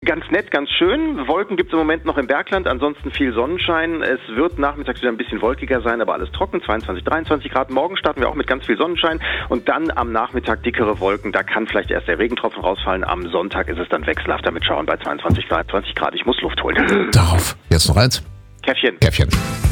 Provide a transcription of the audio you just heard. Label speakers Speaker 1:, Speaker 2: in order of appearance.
Speaker 1: Ganz nett, ganz schön. Wolken gibt es im Moment noch im Bergland, ansonsten viel Sonnenschein. Es wird nachmittags wieder ein bisschen wolkiger sein, aber alles trocken, 22, 23 Grad. Morgen starten wir auch mit ganz viel Sonnenschein und dann am Nachmittag dickere Wolken. Da kann vielleicht erst der Regentropfen rausfallen. Am Sonntag ist es dann wechselhafter mit Schauern bei 22, 23 Grad. Ich muss Luft holen.
Speaker 2: Darauf. Jetzt noch eins.
Speaker 1: Käffchen.
Speaker 2: Käffchen.